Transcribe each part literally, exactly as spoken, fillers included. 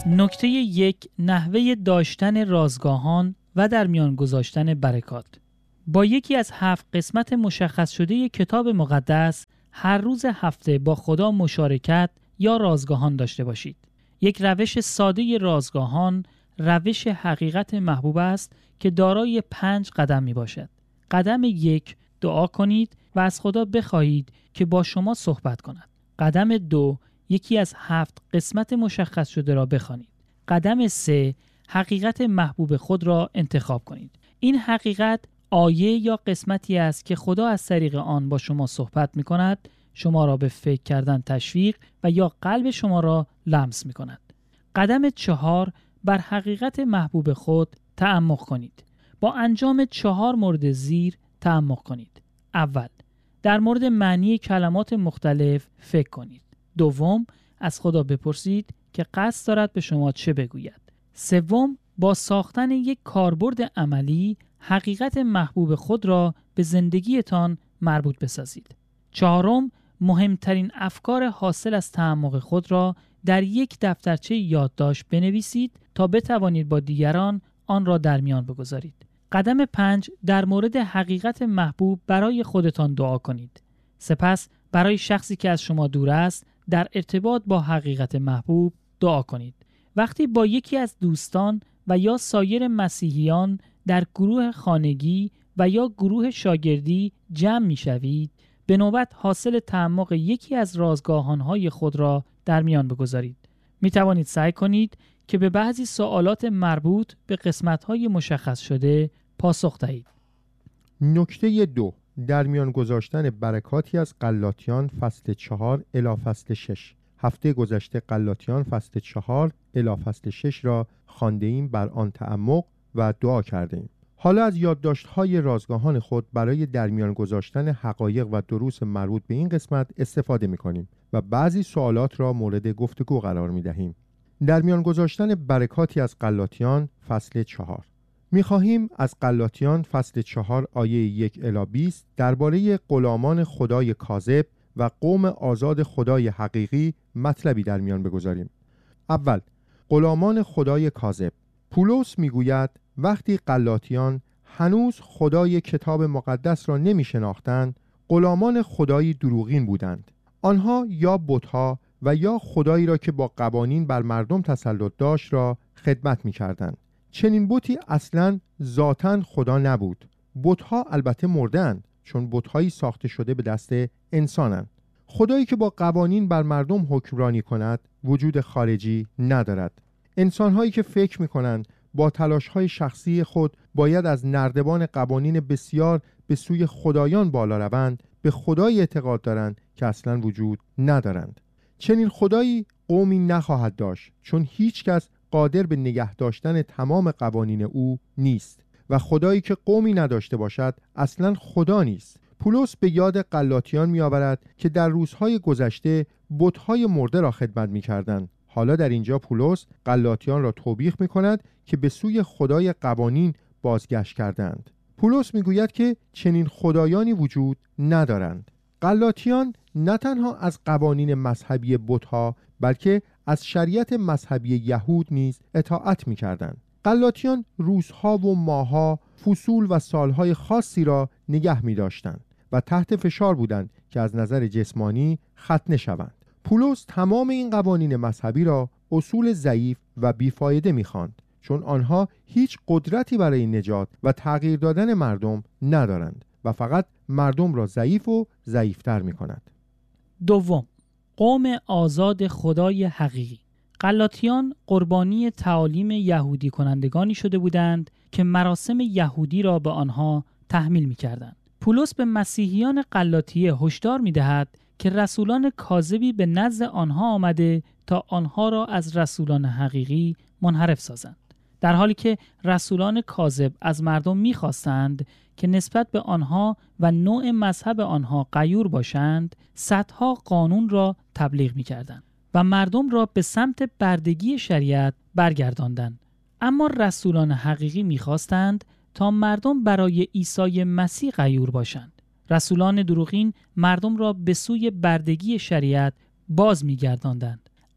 نکته یک، نحوه داشتن رازگاهان و در میان گذاشتن برکات. با یکی از هفت قسمت مشخص شده کتاب مقدس هر روز هفته با خدا مشارکت یا رازگاهان داشته باشید. یک روش ساده رازگاهان روش حقیقت محبوب است که دارای پنج قدم می باشد. قدم یک، دعا کنید و از خدا بخواهید که با شما صحبت کند. قدم دو، یکی از هفت قسمت مشخص شده را بخوانید. قدم سه، حقیقت محبوب خود را انتخاب کنید. این حقیقت آیه یا قسمتی است که خدا از طریق آن با شما صحبت می کند، شما را به فکر کردن تشویق و یا قلب شما را لمس می کند. قدم چهار، بر حقیقت محبوب خود تعمق کنید. با انجام چهار مورد زیر تعمق کنید. اول، در مورد معنی کلمات مختلف فکر کنید. دوم، از خدا بپرسید که قصد دارد به شما چه بگوید. سوم، با ساختن یک کاربرد عملی حقیقت محبوب خود را به زندگیتان مربوط بسازید. چهارم، مهمترین افکار حاصل از تعمق خود را در یک دفترچه یادداشت بنویسید تا بتوانید با دیگران آن را در میان بگذارید. قدم پنج، در مورد حقیقت محبوب برای خودتان دعا کنید. سپس برای شخصی که از شما دور است در ارتباط با حقیقت محبوب دعا کنید. وقتی با یکی از دوستان و یا سایر مسیحیان در گروه خانگی و یا گروه شاگردی جمع می شوید، به نوبت حاصل تعمق یکی از رازگاهانهای خود را در میان بگذارید. می توانید سعی کنید که به بعضی سوالات مربوط به قسمت‌های مشخص شده پاسخ دهید. نکته دو، در میان گذاشتن برکاتی از غلاطیان فصل چهار الی فصل شش. هفته گذشته غلاطیان فصل چهار الی فصل شش را خوانده ایم، بر آن تعمق و دعا کرده ایم. حالا از یادداشت‌های رازگاهان خود برای در میان گذاشتن حقایق و دروس مربوط به این قسمت استفاده می‌کنیم و بعضی سوالات را مورد گفتگو قرار می‌دهیم. در میان گذاشتن برکاتی از غلاطیان فصل چهار. می‌خواهیم از غلاطیان فصل چهار آیه یک الی بیست درباره غلامان خدای کاذب و قوم آزاد خدای حقیقی مطلبی در میان بگذاریم. اول، غلامان خدای کاذب. پولس میگوید وقتی غلاطیان هنوز خدای کتاب مقدس را نمی شناختند، غلامان خدایی دروغین بودند. آنها یا بت‌ها و یا خدایی را که با قوانین بر مردم تسلط داشت را خدمت می کردند. چنین بتی اصلاً ذاتاً خدا نبود. بت‌ها البته مردند، چون بت‌هایی ساخته شده به دست انسانند. خدایی که با قوانین بر مردم حکمرانی کند وجود خارجی ندارد. انسان‌هایی که فکر می‌کنند با تلاش‌های شخصی خود باید از نردبان قوانین بسیار به سوی خدایان بالا روند، به خدایی اعتقاد دارند که اصلاً وجود ندارند. چنین خدایی قومی نخواهد داشت، چون هیچ کس قادر به نگه داشتن تمام قوانین او نیست و خدایی که قومی نداشته باشد اصلاً خدا نیست. پولس به یاد غلاطیان می‌آورد که در روزهای گذشته بت‌های مرده را خدمت می‌کردند. حالا در اینجا پولس غلاطیان را توبیخ می‌کند که به سوی خدای قوانین بازگشت کردند. پولس می‌گوید که چنین خدایانی وجود ندارند. غلاطیان نه تنها از قوانین مذهبی بت‌ها بلکه از شریعت مذهبی یهود نیز اطاعت می‌کردند. غلاطیان روزها و ماه‌ها، فصول و سالهای خاصی را نگه می‌داشتند و تحت فشار بودند که از نظر جسمانی ختنه شوند. پولس تمام این قوانین مذهبی را اصول ضعیف و بیفایده می‌خواند، چون آنها هیچ قدرتی برای نجات و تغییر دادن مردم ندارند و فقط مردم را ضعیف و ضعیفتر می‌کند. دوم، قوم آزاد خدای حقیقی. غلاطیان قربانی تعالیم یهودی کنندگانی شده بودند که مراسم یهودی را به آنها تحمیل می‌کردند. پولس به مسیحیان غلاطیه هشدار می‌دهد که رسولان کاذبی به نزد آنها آمده تا آنها را از رسولان حقیقی منحرف سازند، در حالی که رسولان کاذب از مردم می‌خواستند که نسبت به آنها و نوع مذهب آنها غیور باشند. صدها قانون را تبلیغ می‌کردند و مردم را به سمت بردگی شریعت برگرداندند. اما رسولان حقیقی می‌خواستند تا مردم برای عیسی مسیح غیور باشند. رسولان دروغین مردم را به سوی بردگی شریعت باز می‌گرداندند.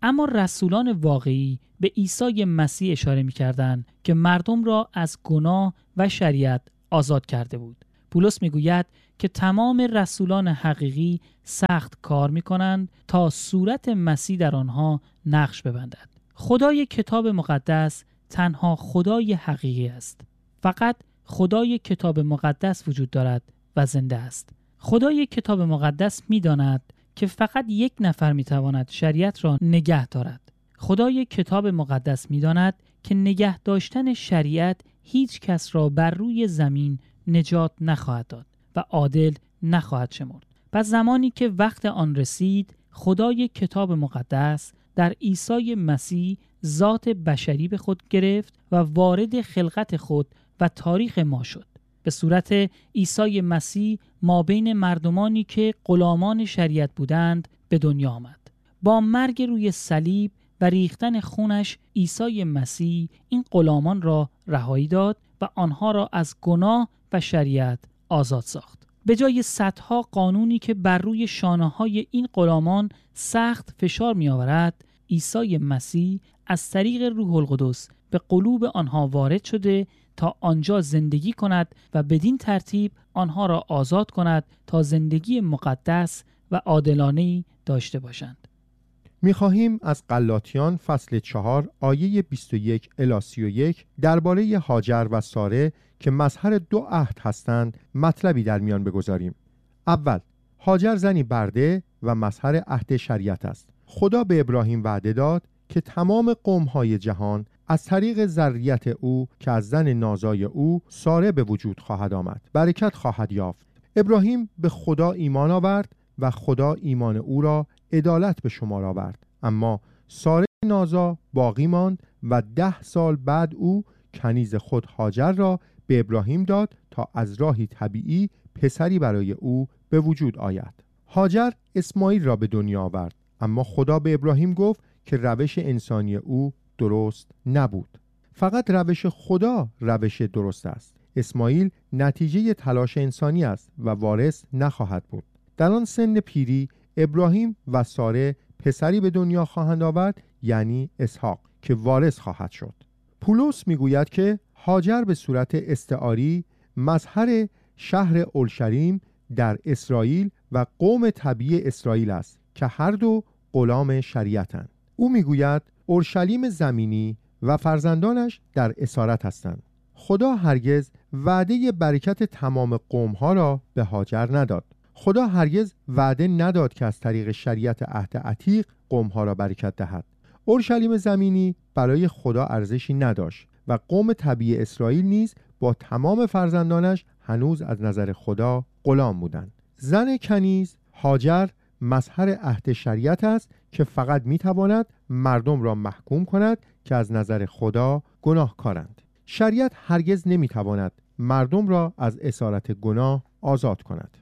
اما رسولان واقعی به عیسی مسیح اشاره می‌کردند که مردم را از گناه و شریعت آزاد کرده بود. پولس میگوید که تمام رسولان حقیقی سخت کار می‌کنند تا صورت مسیح در آنها نقش ببندد. خدای کتاب مقدس تنها خدای حقیقی است. فقط خدای کتاب مقدس وجود دارد و زنده است. خدای کتاب مقدس می‌داند که فقط یک نفر می‌تواند شریعت را نگه دارد. خدای کتاب مقدس می‌داند که نگه داشتن شریعت هیچ کس را بر روی زمین نجات نخواهد داد و عادل نخواهد شمرد. پس زمانی که وقت آن رسید، خدای کتاب مقدس در عیسی مسیح ذات بشری به خود گرفت و وارد خلقت خود و تاریخ ما شد. به صورت عیسی مسیح ما بین مردمانی که غلامان شریعت بودند به دنیا آمد. با مرگ روی صلیب و ریختن خونش عیسی مسیح این غلامان را رهایی داد و آنها را از گناه و شریعت آزاد ساخت. به جای صدها قانونی که بر روی شانه‌های این غلامان سخت فشار می‌آورد، عیسی مسیح از طریق روح القدس به قلوب آنها وارد شده تا آنجا زندگی کند و بدین ترتیب آنها را آزاد کند تا زندگی مقدس و عادلانه‌ای داشته باشند. می‌خواهیم از غلاطیان فصل چهار آیه بیست و یک الی سی و یک درباره هاجر و ساره که مظهر دو عهد هستند مطلبی در میان بگذاریم. اول، هاجر زنی برده و مظهر عهد شریعت است. خدا به ابراهیم وعده داد که تمام قوم‌های جهان از طریق ذریت او که از زن نازای او ساره به وجود خواهد آمد، برکت خواهد یافت. ابراهیم به خدا ایمان آورد و خدا ایمان او را عدالت به شمار آورد. اما ساره نازا باقی ماند و ده سال بعد او کنیز خود هاجر را به ابراهیم داد تا از راهی طبیعی پسری برای او به وجود آید. هاجر اسماعیل را به دنیا آورد، اما خدا به ابراهیم گفت که روش انسانی او درست نبود. فقط روش خدا روش درست است. اسماعیل نتیجه تلاش انسانی است و وارث نخواهد بود. در آن سن پیری ابراهیم و ساره پسری به دنیا خواهند آورد، یعنی اسحاق، که وارث خواهد شد. پولس میگوید که هاجر به صورت استعاری مظهر شهر اورشلیم در اسرائیل و قوم طبیعی اسرائیل است که هر دو غلام شریعتند. او میگوید اورشلیم زمینی و فرزندانش در اسارت هستند. خدا هرگز وعده برکت تمام قوم‌ها را به هاجر نداد. خدا هرگز وعده نداد که از طریق شریعت عهد عتیق قوم‌ها را برکت دهد. اورشلیم زمینی برای خدا ارزشی نداشت و قوم طبیعی اسرائیل نیز با تمام فرزندانش هنوز از نظر خدا غلام بودند. زن کنیز هاجر مظهر عهد شریعت است که فقط میتواند مردم را محکوم کند که از نظر خدا گناهکارند. شریعت هرگز نمیتواند مردم را از اسارت گناه آزاد کند.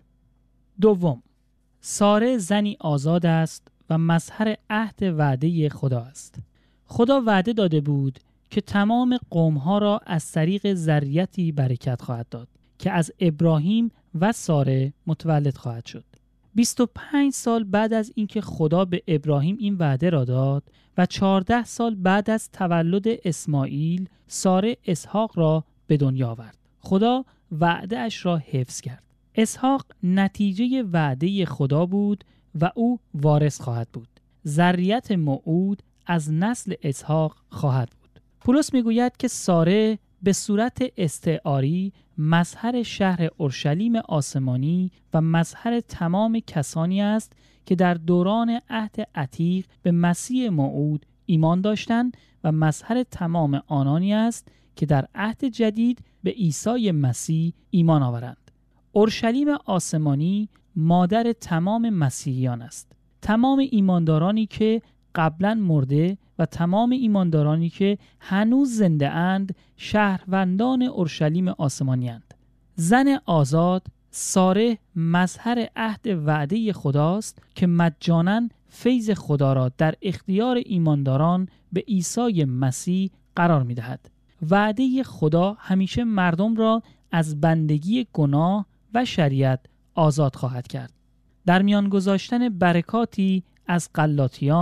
دوم، ساره زنی آزاد است و مظهر عهد وعده خدا است. خدا وعده داده بود که تمام قوم‌ها را از طریق ذریتی برکت خواهد داد که از ابراهیم و ساره متولد خواهد شد. بیست و پنج سال بعد از اینکه خدا به ابراهیم این وعده را داد و چهارده سال بعد از تولد اسماعیل، ساره اسحاق را به دنیا آورد. خدا وعده اش را حفظ کرد. اسحاق نتیجه وعده خدا بود و او وارث خواهد بود. ذریت موعود از نسل اسحاق خواهد بود. پولس میگوید که ساره به صورت استعاری مظهر شهر اورشلیم آسمانی و مظهر تمام کسانی است که در دوران عهد عتیق به مسیح موعود ایمان داشتند و مظهر تمام آنانی است که در عهد جدید به عیسی مسیح ایمان آورند. اورشلیم آسمانی مادر تمام مسیحیان است. تمام ایماندارانی که قبلا مرده و تمام ایماندارانی که هنوز زنده اند شهروندان اورشلیم آسمانی اند. زن آزاد ساره مظهر عهد وعده خداست که مجانا فیض خدا را در اختیار ایمانداران به عیسی مسیح قرار می دهد. وعده خدا همیشه مردم را از بندگی گناه و شریعت آزاد خواهد کرد. در میان گذاشتن برکاتی از غلاطیان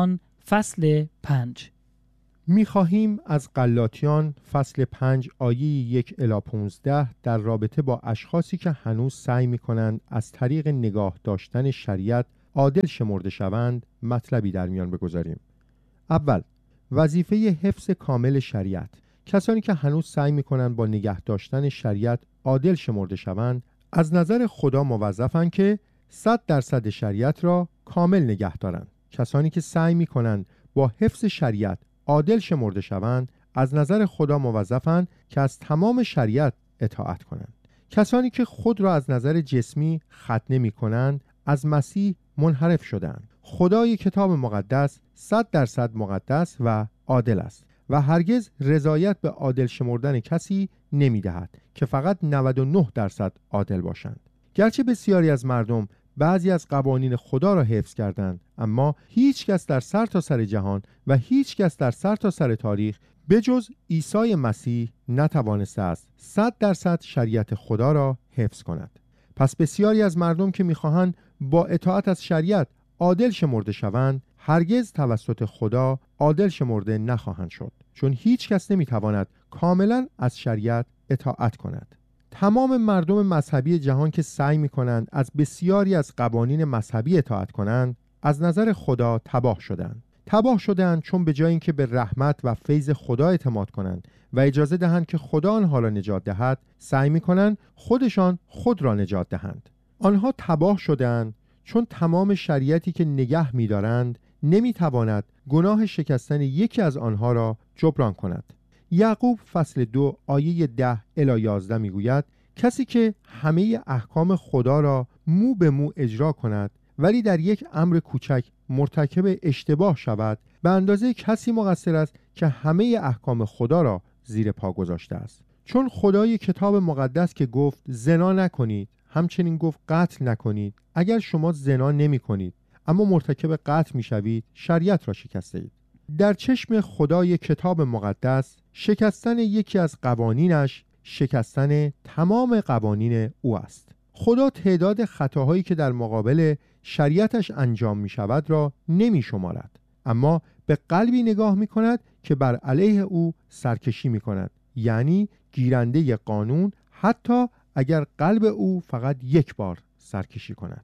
فصل پنج. می‌خواهیم از غلاطیان فصل پنج آیه یک الی پانزده در رابطه با اشخاصی که هنوز سعی می‌کنند از طریق نگاه داشتن شریعت عادل شمرده شوند مطلبی در میان بگذاریم. اول، وظیفه حفظ کامل شریعت. کسانی که هنوز سعی می‌کنند با نگاه داشتن شریعت عادل شمرده شوند از نظر خدا موظفند که صد درصد شریعت را کامل نگه دارند. کسانی که سعی می‌کنند با حفظ شریعت عادل شمرده شوند از نظر خدا موظفند که از تمام شریعت اطاعت کنند. کسانی که خود را از نظر جسمی ختنه می‌کنند از مسیح منحرف شدند. خدای کتاب مقدس صد درصد مقدس و عادل است و هرگز رضایت به عادل شمردن کسی نمی‌دهد که فقط نود و نه درصد عادل باشند. گرچه بسیاری از مردم بعضی از قوانین خدا را حفظ کردند، اما هیچ کس در سرتاسر جهان و هیچ کس در سرتاسر تاریخ بجز عیسی مسیح نتوانسته است صد درصد شریعت خدا را حفظ کند. پس بسیاری از مردم که می‌خواهند با اطاعت از شریعت عادل شمرده شوند، هرگز توسط خدا عادل شمرده نخواهند شد، چون هیچ کس نمی‌تواند کاملاً از شریعت اطاعت کند. تمام مردم مذهبی جهان که سعی می‌کنند از بسیاری از قوانین مذهبی اطاعت کنند، از نظر خدا تباه شدند. تباه شدند چون به جای اینکه به رحمت و فیض خدا اعتماد کنند و اجازه دهند که خدا آنها را نجات دهد، سعی می‌کنند خودشان خود را نجات دهند. آنها تباه شدند چون تمام شریعتی که نگه می‌دارند نمی‌تواند گناه شکستن یکی از آنها را جبران کند. یعقوب فصل دو آیه ده الی یازده میگوید کسی که همه احکام خدا را مو به مو اجرا کند ولی در یک امر کوچک مرتکب اشتباه شود، به اندازه کسی مقصر است که همه احکام خدا را زیر پا گذاشته است. چون خدای کتاب مقدس که گفت زنا نکنید، همچنین گفت قتل نکنید. اگر شما زنا نمی کنید اما مرتکب قتل می شوید، شریعت را شکسته اید. در چشم خدای کتاب مقدس شکستن یکی از قوانینش شکستن تمام قوانین او است. خدا تعداد خطاهایی که در مقابل شریعتش انجام می شود را نمی شمارد، اما به قلبی نگاه می کند که بر علیه او سرکشی می کند، یعنی گیرنده قانون، حتی اگر قلب او فقط یک بار سرکشی کند.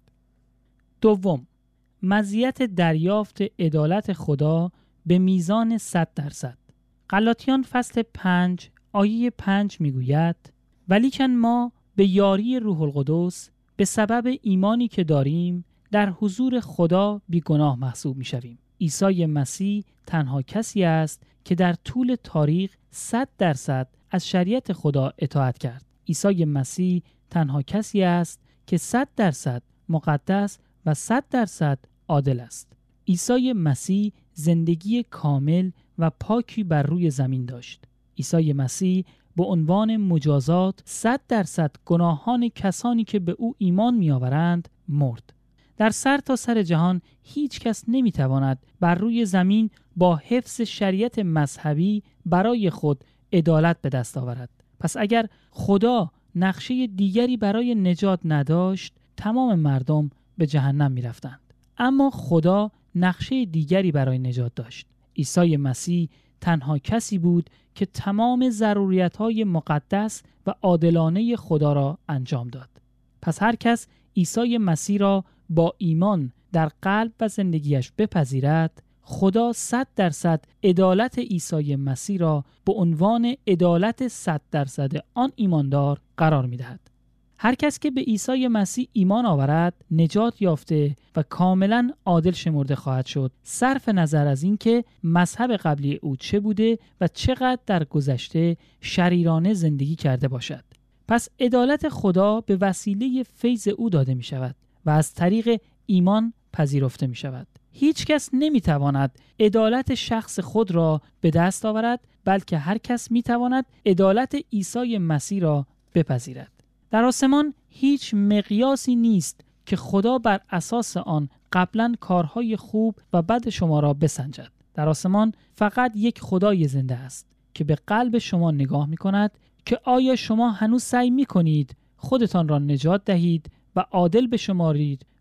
دوم، مزیت دریافت عدالت خدا به میزان صد درصد. غلاطیان فصل پنج آیه پنج میگوید ولیکن ما به یاری روح القدس به سبب ایمانی که داریم در حضور خدا بیگناه محسوب میشویم. عیسی مسیح تنها کسی است که در طول تاریخ صد درصد از شریعت خدا اطاعت کرد. عیسی مسیح تنها کسی است که صد درصد مقدس و صد درصد عادل است. عیسی مسیح زندگی کامل و پاکی بر روی زمین داشت. عیسی مسیح به عنوان مجازات صد درصد گناهان کسانی که به او ایمان می آورند مرد. در سر تا سر جهان هیچ کس نمی تواند بر روی زمین با حفظ شریعت مذهبی برای خود عدالت به دست آورد. پس اگر خدا نقشه دیگری برای نجات نداشت، تمام مردم به جهنم می رفتند. اما خدا نقشه دیگری برای نجات داشت. عیسی مسیح تنها کسی بود که تمام ضروریت‌های مقدس و عادلانه خدا را انجام داد. پس هر کس عیسی مسیح را با ایمان در قلب و زندگیش بپذیرد، خدا صد درصد عدالت عیسی مسیح را به عنوان عدالت صد درصد آن ایماندار قرار می‌دهد. هر کس که به عیسی مسیح ایمان آورد نجات یافته و کاملا عادل شمرده خواهد شد، صرف نظر از اینکه مذهب قبلی او چه بوده و چقدر در گذشته شریرانه زندگی کرده باشد. پس عدالت خدا به وسیله فیض او داده می شود و از طریق ایمان پذیرفته می شود. هیچ کس نمی تواند عدالت شخص خود را به دست آورد، بلکه هر کس می تواند عدالت عیسی مسیح را بپذیرد. در آسمان هیچ مقیاسی نیست که خدا بر اساس آن قبلا کارهای خوب و بد شما را بسنجد. در آسمان فقط یک خدای زنده است که به قلب شما نگاه می کند که آیا شما هنوز سعی می کنید خودتان را نجات دهید و عادل بشمارید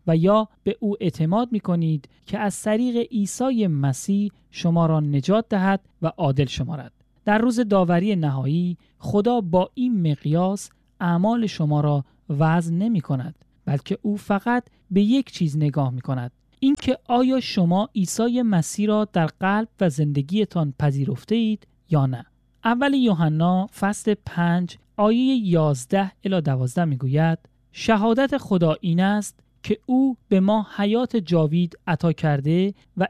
و یا به او اعتماد می کنید که از طریق عیسی مسیح شما را نجات دهد و عادل شمارد. در روز داوری نهایی خدا با این مقیاس اعمال شما را وزن نمی کند، بلکه او فقط به یک چیز نگاه می کند، اینکه آیا شما عیسی مسیح را در قلب و زندگیتان پذیرفته اید یا نه. اول یوحنا فصل پنج آیه یازده الی دوازده می گوید شهادت خدا این است که او به ما حیات جاوید عطا کرده و